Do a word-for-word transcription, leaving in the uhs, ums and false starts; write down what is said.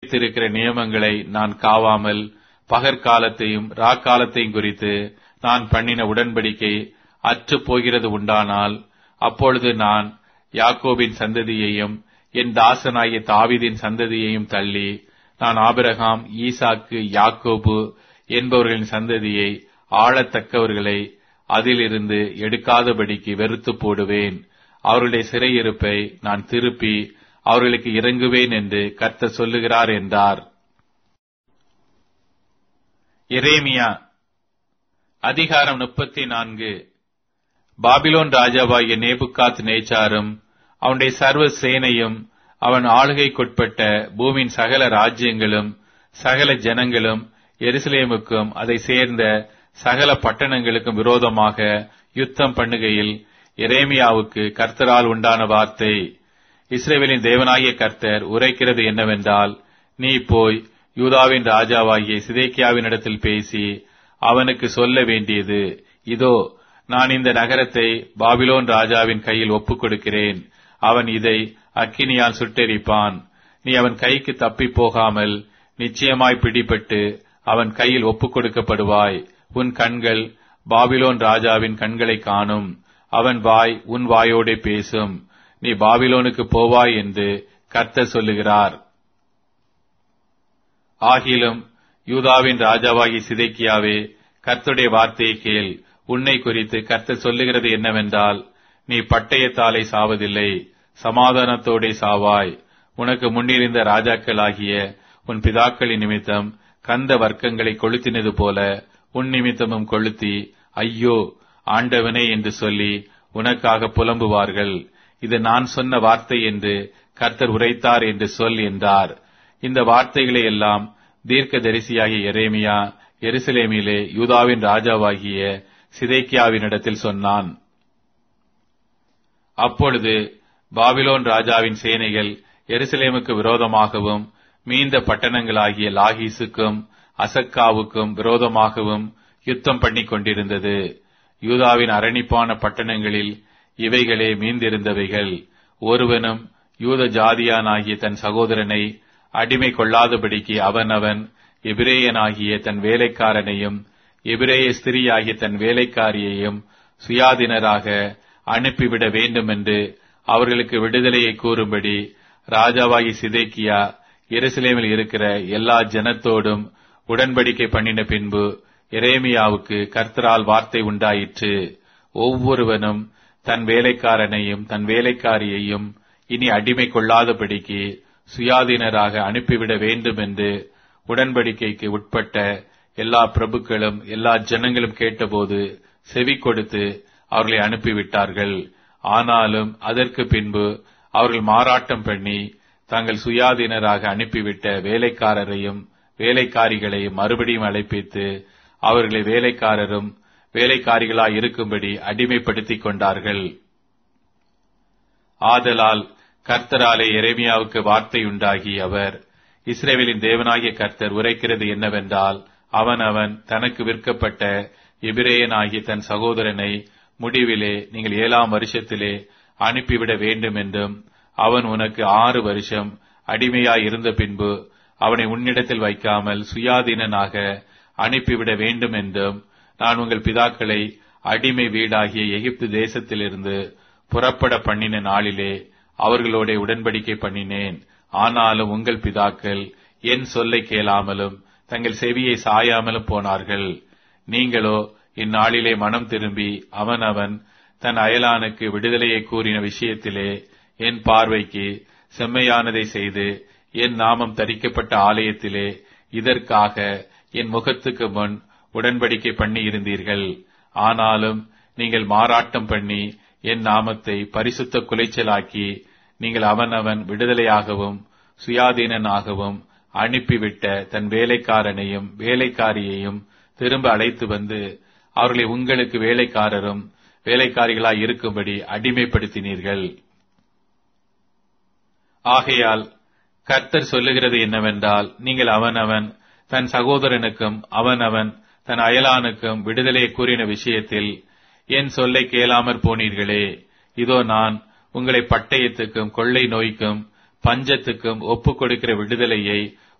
வைத்திருக்கிற நியமங்களை நான் காவாமல் பகற்காலத்தையும் ராக்காலத்தையும் குறித்து நான் பண்ணின உடன்படிக்கை அற்று போகிறது உண்டானால், அப்பொழுது நான் யாக்கோபின் சந்ததியையும் என் தாசனாகிய தாவீதின் சந்ததியையும் தள்ளி, நான் ஆபிரகாம், ஈசாக்கு, யாக்கோபு என்பவர்களின் சந்ததியை ஆளத்தக்கவர்களை அதிலிருந்து எடுக்காதபடிக்கு வெறுத்து போடுவேன். அவர்களுடைய சிறையிருப்பை நான் திருப்பி அவர்களுக்கு இறங்குவேன் என்று கர்த்தர் சொல்லுகிறார் என்றார். எரேமியா அதிகாரம் முப்பத்தி நான்கு. பாபிலோன் ராஜாவாகிய நேபுகாத் நேச்சாரும் அவனுடைய சர்வ சேனையும் அவன் ஆளுகைக்குட்பட்ட பூமியின் சகல ராஜ்யங்களும் சகல ஜனங்களும் எருசலேமுக்கும் அதை சேர்ந்த சகல பட்டணங்களுக்கும் விரோதமாக யுத்தம் பண்ணுகையில் எரேமியாவுக்கு கர்த்தரால் உண்டான வார்த்தை: இஸ்ரவேலின் தேவனாகிய கர்த்தர் உரைக்கிறது என்னவென்றால், நீ போய் யூதாவின் ராஜாவாகிய சிதேக்கியாவினிடத்தில் பேசி அவனுக்கு சொல்ல வேண்டியது, இதோ, நான் இந்த நகரத்தை பாபிலோன் ராஜாவின் கையில் ஒப்புக் கொடுக்கிறேன். அவன் இதை அக்கினியால் சுட்டெரிப்பான். நீ அவன் கைக்கு தப்பி போகாமல் நிச்சயமாய் பிடிபட்டு அவன் கையில் ஒப்புக் கொடுக்கப்படுவாய். உன் கண்கள் பாபிலோன் ராஜாவின் கண்களை காணும். அவன் வாய் உன் வாயோடே பேசும். நீ பாபிலோனுக்கு போவாய் என்று கர்த்தர் சொல்லுகிறார். ஆகிலும் யூதாவின் ராஜாவாகி சிதேக்கியாவே, கர்த்தருடைய வார்த்தையை கேள். உன்னை குறித்து கர்த்தர் சொல்லுகிறது என்னவென்றால், நீ பட்டயத்தாலே சாவதில்லை, சமாதானத்தோடே சாவாய். உனக்கு முன்னிருந்த ராஜாக்களாகிய உன் பிதாக்களின் நிமித்தம் கந்த வர்க்கங்களை கொளுத்தினது போல உன் நிமித்தமும் கொளுத்தி, ஐயோ ஆண்டவனே என்று சொல்லி உனக்காக புலம்புவார்கள். இது நான் சொன்ன வார்த்தை என்று கர்த்தர் உரைத்தார் என்று சொல் என்றார். இந்த வார்த்தைகளை எல்லாம் தீர்க்கதரிசியாகிய எரேமியா எருசலேமிலே யூதாவின் ராஜாவாகிய சிதேக்கியாவினிடத்தில் சொன்னான். அப்பொழுது பாபிலோன் ராஜாவின் சேனைகள் எருசலேமுக்கு விரோதமாகவும் மீந்த பட்டணங்களாகிய லாகீசுக்கும் அசக்காவுக்கும் விரோதமாகவும் யுத்தம் பண்ணிக் கொண்டிருந்தது. யூதாவின் அரணிப்பான பட்டணங்களில் இவைகளே மீந்திருந்தவைகள். ஒருவனும் யூத ஜாதியானாகிய தன் சகோதரனை அடிமை கொள்ளாதபடிக்கு அவனவன் எபிரேயனாகிய தன் வேலைக்காரனையும் எபிரேய ஸ்திரீயாகிய தன் வேலைக்காரியையும் சுயாதீனராக அனுப்பிவிட வேண்டும் என்று அவர்களுக்கு விடுதலையை கூறும்படி ராஜாவாகி சிதேக்கியா எருசலேமில் இருக்கிற எல்லா ஜனத்தோடும் உடன்படிக்கை பண்ணின பின்பு எரேமியாவுக்கு கர்த்தரால் வார்த்தை உண்டாயிற்று. ஒவ்வொருவனும் தன் வேலைக்காரனையும் தன் வேலைக்காரியையும் இனி அடிமை கொள்ளாதபடிக்கு சுயாதீனராக அனுப்பிவிட வேண்டும் என்று உடன்படிக்கைக்கு உட்பட்ட எல்லா பிரபுக்களும் எல்லா ஜனங்களும் கேட்டபோது செவி கொடுத்து அவர்களை அனுப்பிவிட்டார்கள். ஆனாலும் அதற்கு பின்பு அவர்கள் மாறாட்டம் பண்ணி தாங்கள் சுயாதீனராக அனுப்பிவிட்ட வேலைக்காரரையும் வேலைக்காரிகளையும் மறுபடியும் அழைப்பித்து அவர்களை வேலைக்காரரும் வேலைக்காரிகளாய் இருக்கும்படி அடிமைப்படுத்திக் கொண்டார்கள். ஆதலால் கர்த்தராலே எரேமியாவுக்கு வார்த்தையுண்டாகி அவர், இஸ்ரவேலின் தேவனாகிய கர்த்தர் உரைக்கிறது என்னவென்றால், அவன் அவன் தனக்கு விற்கப்பட்ட எபிரேயனாகிய தன் சகோதரனை முடிவிலே நீங்கள் ஏழாம் வருஷத்திலே அனுப்பிவிட வேண்டும் என்றும், அவன் உனக்கு ஆறு வருஷம் அடிமையாய் இருந்த பின்பு அவனை உன்னிடத்தில் வைக்காமல் சுயாதீனனாக அனுப்பிவிட வேண்டும் என்றும் நான் உங்கள் பிதாக்களை அடிமை வீடாகிய எகிப்து தேசத்திலிருந்து புறப்பட பண்ணின நாளிலே அவர்களோட உடன்படிக்கை பண்ணினேன். ஆனாலும் உங்கள் பிதாக்கள் என் சொல்லை கேளாமலும் தங்கள் செவியை சாயாமலும் போனார்கள். நீங்களோ இந்நாளிலே மனம் திரும்பி அவனவன் தன் அயலானுக்கு விடுதலையை கூறின விஷயத்திலே என் பார்வைக்கு செம்மையானதை செய்து என் நாமம் தரிக்கப்பட்ட ஆலயத்திலே இதற்காக என் முகத்துக்கு முன் உடன்படிக்கை பண்ணி இருந்தீர்கள். ஆனாலும் நீங்கள் மாறாட்டம் பண்ணி என் நாமத்தை பரிசுத்த குலைச்சலாக்கி நீங்கள் அவனவன் விடுதலையாகவும் சுயாதீனனாகவும் அனுப்பிவிட்ட தன் வேலைக்காரனையும் வேலைக்காரியையும் திரும்ப அழைத்து வந்து அவர்களை உங்களுக்கு வேலைக்காரரும் வேலைக்காரிகளாய் இருக்கும்படி அடிமைப்படுத்தினீர்கள். ஆகையால் கர்த்தர் சொல்லுகிறது என்னவென்றால், நீங்கள் அவனவன் தன் சகோதரனுக்கும் அவனவன் தன் அயலானுக்கும் விடுதலையை கூறின விஷயத்தில் என் சொல்லை கேளாமற் போனீர்களே. இதோ நான் உங்களை பட்டயத்துக்கும் கொள்ளை நோய்க்கும் பஞ்சத்துக்கும் ஒப்புக் கொடுக்கிற விடுதலையை